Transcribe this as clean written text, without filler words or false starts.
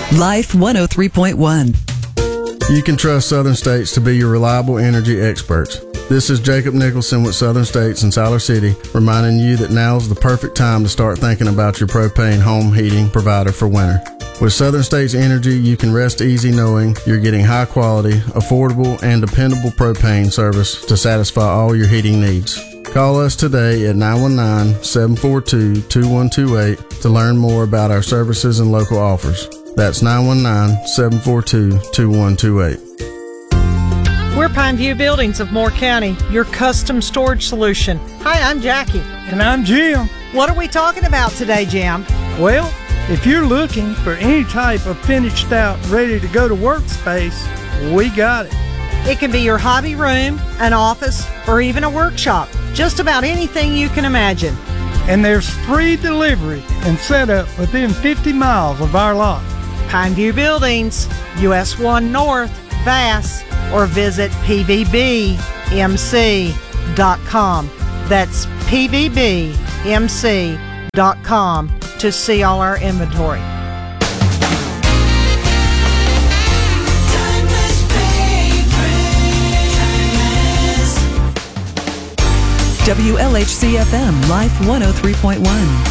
Life 103.1. You can trust Southern States to be your reliable energy experts. This is Jacob Nicholson with Southern States in Siler City, reminding you that now is the perfect time to start thinking about your propane home heating provider for winter. With Southern States Energy, you can rest easy knowing you're getting high quality, affordable, and dependable propane service to satisfy all your heating needs. Call us today at 919-742-2128 to learn more about our services and local offers. That's 919-742-2128. We're Pineview Buildings of Moore County, your custom storage solution. Hi, I'm Jackie. And I'm Jim. What are we talking about today, Jim? Well, if you're looking for any type of finished out, ready to go to workspace, we got it. It can be your hobby room, an office, or even a workshop. Just about anything you can imagine. And there's free delivery and setup within 50 miles of our lot. Pineview Buildings, US 1 North, Vass, or visit pvbmc.com. That's pvbmc.com to see all our inventory. WLHC-FM Life 103.1.